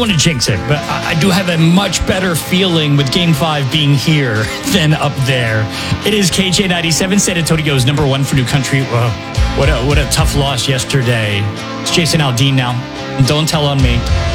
want to jinx it, but I do have a much better feeling with Game 5 being here than up there. It is KJ97. San Antonio goes number 1 for New Country. What a tough loss yesterday. It's Jason Aldean now. Don't tell on me.